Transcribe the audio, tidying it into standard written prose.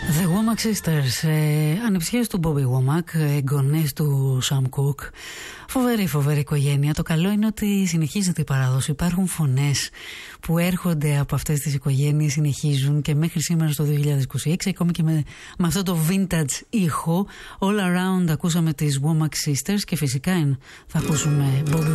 The Womack Sisters, ανεψιές του Bobby Womack, εγγονές του Sam Cooke. Φοβερή οικογένεια. Το καλό είναι ότι συνεχίζεται η παράδοση. Υπάρχουν φωνές που έρχονται από αυτές τις οικογένειες, συνεχίζουν και μέχρι σήμερα στο 2026, ακόμη και με αυτό το vintage ήχο. All Around ακούσαμε τις Womack Sisters και φυσικά θα ακούσουμε Bobby